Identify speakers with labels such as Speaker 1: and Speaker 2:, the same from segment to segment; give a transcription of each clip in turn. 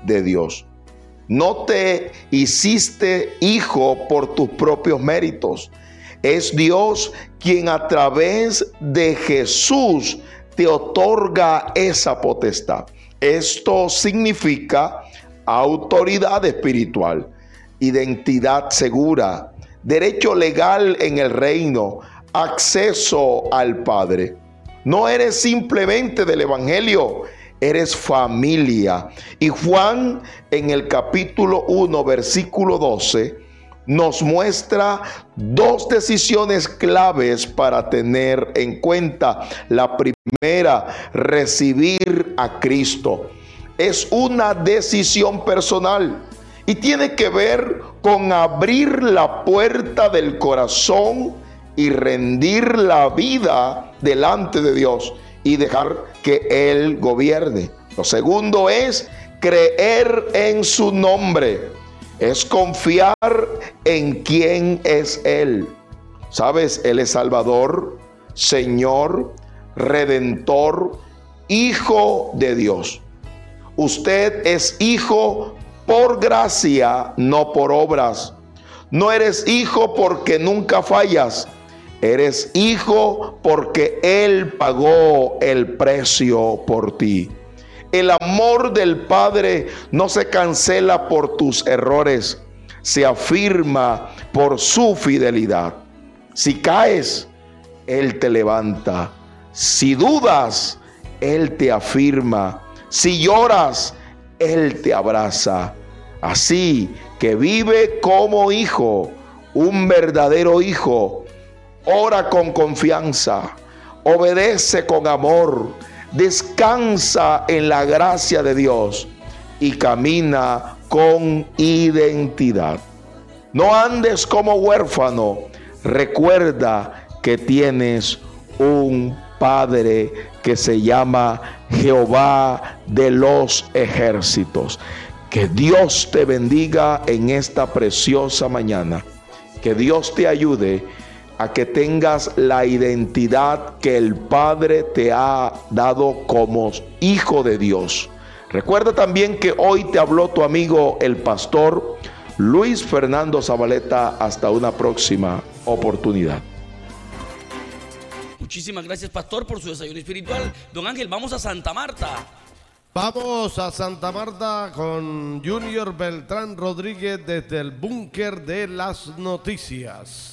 Speaker 1: de Dios. No te hiciste hijo por tus propios méritos. Es Dios quien a través de Jesús te otorga esa potestad. Esto significa autoridad espiritual, identidad segura, derecho legal en el reino, acceso al Padre. No eres simplemente del Evangelio, eres familia. Y Juan, en el capítulo 1, versículo 12, nos muestra dos decisiones claves para tener en cuenta. La primera, recibir a Cristo. Es una decisión personal y tiene que ver con abrir la puerta del corazón y rendir la vida delante de Dios y dejar que Él gobierne. Lo segundo es creer en su nombre. Es confiar en quién es Él. ¿Sabes? Él es Salvador, Señor, Redentor, Hijo de Dios. Usted es hijo por gracia, no por obras. No eres hijo porque nunca fallas. Eres hijo porque Él pagó el precio por ti. El amor del Padre no se cancela por tus errores, se afirma por su fidelidad. Si caes, Él te levanta. Si dudas, Él te afirma. Si lloras, Él te abraza. Así que vive como hijo, un verdadero hijo. Ora con confianza, obedece con amor, descansa en la gracia de Dios y camina con identidad. No andes como huérfano. Recuerda que tienes un Padre que se llama Jehová de los ejércitos. Que Dios te bendiga en esta preciosa mañana. Que Dios te ayude a que tengas la identidad que el Padre te ha dado como hijo de Dios. Recuerda también que hoy te habló tu amigo el pastor Luis Fernando Zabaleta. Hasta una próxima oportunidad.
Speaker 2: Muchísimas gracias, pastor, por su desayuno espiritual. Don Ángel, vamos a Santa Marta.
Speaker 3: Vamos a Santa Marta con Junior Beltrán Rodríguez desde el búnker de las noticias.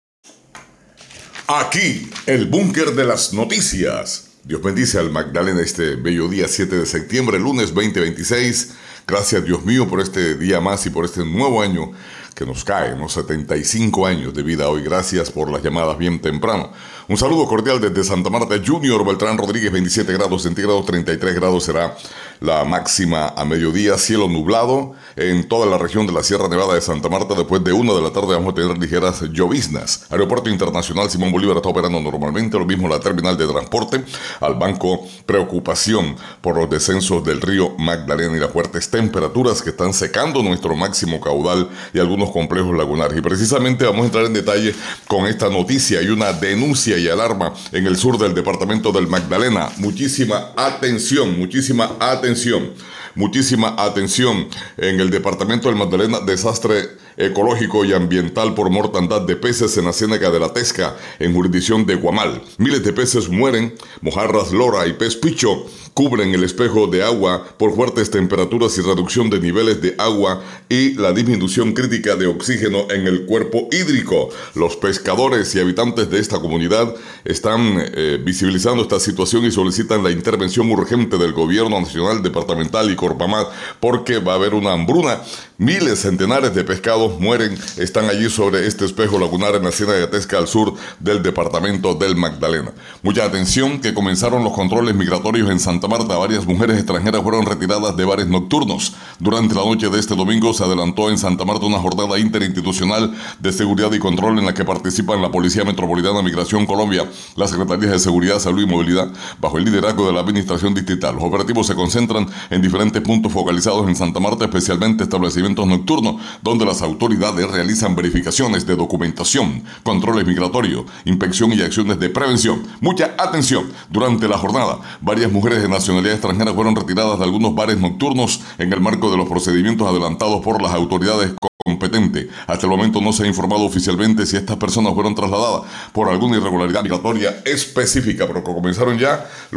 Speaker 4: Aquí, el búnker de las noticias. Dios bendice al Magdalena este bello día 7 de septiembre, lunes 2026. Gracias, Dios mío, por este día más y por este nuevo año que nos cae, unos 75 años de vida hoy. Gracias por las llamadas bien temprano. Un saludo cordial desde Santa Marta. Junior Beltrán Rodríguez, 27 grados centígrados, 33 grados será la máxima a mediodía. Cielo nublado en toda la región de la Sierra Nevada de Santa Marta. Después de 1 de la tarde vamos a tener ligeras lloviznas. Aeropuerto Internacional Simón Bolívar está operando normalmente. Lo mismo la terminal de transporte. Al banco, preocupación por los descensos del río Magdalena y las fuertes temperaturas que están secando nuestro máximo caudal y algunos complejos lagunares. Y precisamente vamos a entrar en detalle con esta noticia. Hay una denuncia y alarma en el sur del departamento del Magdalena. Muchísima atención, muchísima atención. Muchísima atención en el departamento del Magdalena. Desastre ecológico y ambiental por mortandad de peces en la ciénaga de la Tesca, en jurisdicción de Guamal. Miles de peces mueren, mojarras lora y pez picho cubren el espejo de agua por fuertes temperaturas y reducción de niveles de agua y la disminución crítica de oxígeno en el cuerpo hídrico. Los pescadores y habitantes de esta comunidad están visibilizando esta situación y solicitan la intervención urgente del gobierno nacional, departamental y Corpamat, porque va a haber una hambruna. Miles, centenares de pescados mueren, están allí sobre este espejo lagunar en la ciénaga de Tesca al sur del departamento del Magdalena. Mucha atención, que comenzaron los controles migratorios en Santa Marta. Varias mujeres extranjeras fueron retiradas de bares nocturnos. Durante la noche de este domingo se adelantó en Santa Marta una jornada interinstitucional de seguridad y control en la que participan la Policía Metropolitana, Migración Colombia, las Secretarías de Seguridad, Salud y Movilidad, bajo el liderazgo de la Administración Distrital. Los operativos se concentran en diferentes puntos focalizados en Santa Marta, especialmente establecimientos nocturnos, donde las autoridades autoridades realizan verificaciones de documentación, controles migratorios, inspección y acciones de prevención. Mucha atención. Durante la jornada, varias mujeres de nacionalidad extranjera fueron retiradas de algunos bares nocturnos en el marco de los procedimientos adelantados por las autoridades competente. Hasta el momento no se ha informado oficialmente si estas personas fueron trasladadas por alguna irregularidad migratoria específica, pero comenzaron ya